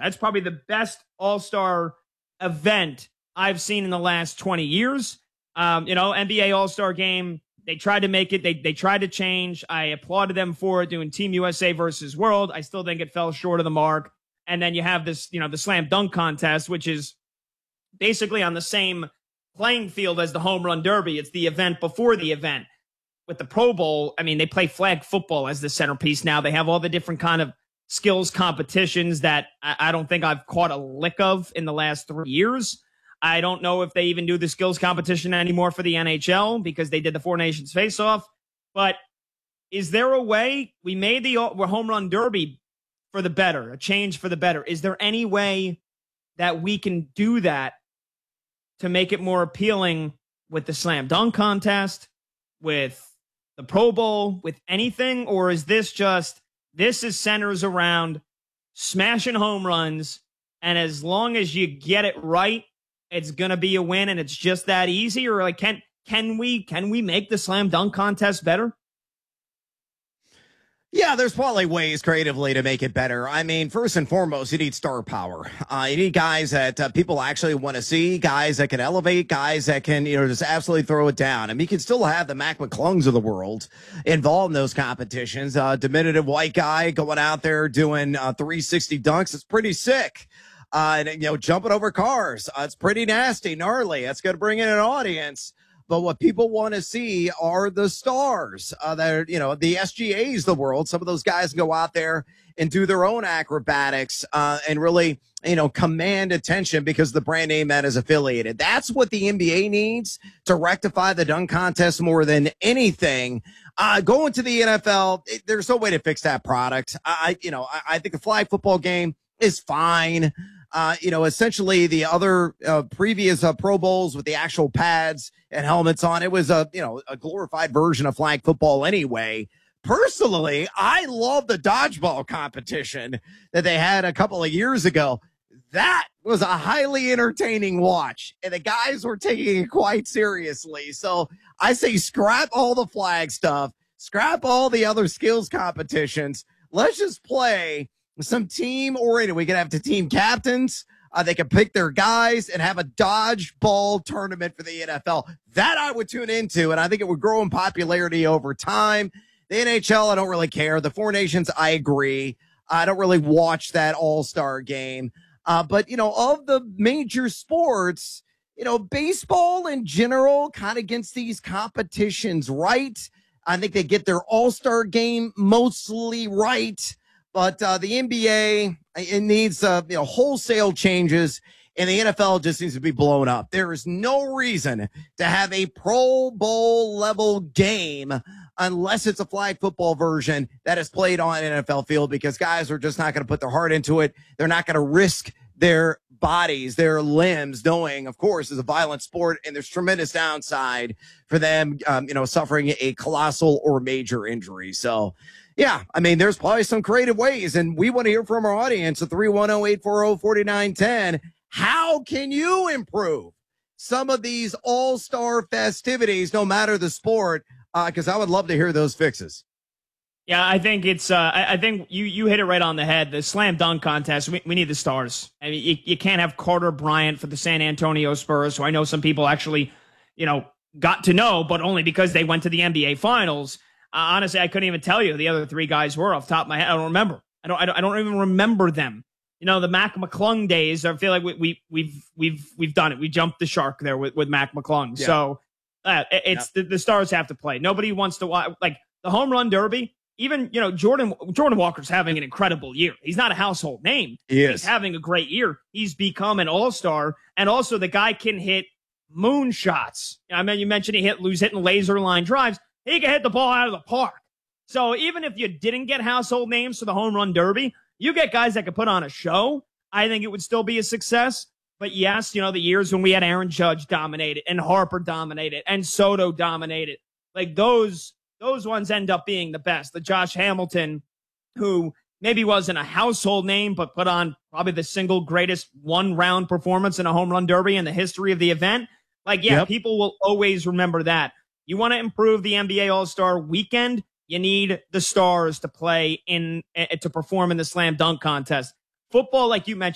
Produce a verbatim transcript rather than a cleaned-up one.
That's probably the best All-Star event I've seen in the last twenty years. Um, you know, N B A All-Star game, they tried to make it. They they tried to change. I applauded them for it, doing Team U S A versus World. I still think it fell short of the mark. And then you have this, you know, the slam dunk contest, which is basically on the same playing field as the home run derby. It's the event before the event. With the Pro Bowl, I mean, they play flag football as the centerpiece now. They have all the different kind of skills competitions that I, I don't think I've caught a lick of in the last three years. I don't know if they even do the skills competition anymore for the N H L because they did the Four Nations face-off. But is there a way? We made the home run derby for the better, a change for the better. Is there any way that we can do that to make it more appealing with the slam dunk contest, with the Pro Bowl, with anything? Or is this just, this is centers around smashing home runs, and as long as you get it right, it's going to be a win, and it's just that easy? Or like, can, can we, can we make the slam dunk contest better? Yeah, there's probably ways creatively to make it better. I mean, first and foremost, you need star power. Uh, you need guys that uh, people actually want to see, guys that can elevate, guys that can, you know, just absolutely throw it down. I mean, you can still have the Mac McClungs of the world involved in those competitions. Uh, diminutive white guy going out there doing uh, three sixty dunks. It's pretty sick. Uh, and, you know, jumping over cars. Uh, it's pretty nasty, gnarly. That's going to bring in an audience. But what people want to see are the stars uh, that are, you know, the S G As of the world. Some of those guys go out there and do their own acrobatics uh, and really, you know, command attention because of the brand name that is affiliated. That's what the N B A needs to rectify the dunk contest more than anything. Uh, going to the N F L, it, there's no way to fix that product. I, you know, I, I think the flag football game is fine. Uh, you know, essentially the other uh, previous uh, Pro Bowls with the actual pads and helmets on, it was a, you know, a glorified version of flag football anyway. Personally, I love the dodgeball competition that they had a couple of years ago. That was a highly entertaining watch, and the guys were taking it quite seriously. So I say scrap all the flag stuff, scrap all the other skills competitions. Let's just play some team oriented. We can have the team captains. Uh, they can pick their guys and have a dodgeball tournament for the N F L. That I would tune into, and I think it would grow in popularity over time. The N H L, I don't really care. The Four Nations, I agree. I don't really watch that all-star game. Uh, but, you know, of the major sports, you know, baseball in general kind of gets these competitions right. I think they get their all-star game mostly right. But uh, the N B A, it needs uh, you know, wholesale changes, and the N F L just needs to be blown up. There is no reason to have a Pro Bowl level game unless it's a flag football version that is played on an N F L field, because guys are just not going to put their heart into it. They're not going to risk their bodies, their limbs, knowing, of course, it's a violent sport, and there's tremendous downside for them, um, you know, suffering a colossal or major injury. So, yeah, I mean, there's probably some creative ways, and we want to hear from our audience at three one zero, eight four zero, four nine one zero. How can you improve some of these all-star festivities, no matter the sport? Because uh, I would love to hear those fixes. Yeah, I think it's. Uh, I, I think you you hit it right on the head. The slam dunk contest. We, we need the stars. I mean, you, you can't have Carter Bryant for the San Antonio Spurs, who I know some people actually, you know, got to know, but only because they went to the N B A Finals. Uh, honestly, I couldn't even tell you who the other three guys were off the top of my head. I don't remember. I don't. I don't, I don't even remember them. You know, the Mac McClung days. I feel like we, we we've we've we've done it. We jumped the shark there with, with Mac McClung. Yeah. So uh, it, it's yeah. the, the stars have to play. Nobody wants to watch like the home run derby. Even, you know, Jordan Jordan Walker's having an incredible year. He's not a household name. He is. He's having a great year. He's become an all-star. And also the guy can hit moon shots. I mean, you mentioned he hit, was hitting laser line drives. He can hit the ball out of the park. So even if you didn't get household names for the home run derby, you get guys that could put on a show. I think it would still be a success. But yes, you know, the years when we had Aaron Judge dominated and Harper dominated and Soto dominated, like those Those ones end up being the best. The Josh Hamilton, who maybe wasn't a household name, but put on probably the single greatest one-round performance in a home run derby in the history of the event. Like, yeah, yep. People will always remember that. You want to improve the N B A All-Star Weekend, you need the stars to play in, to perform in the slam dunk contest. Football, like you mentioned,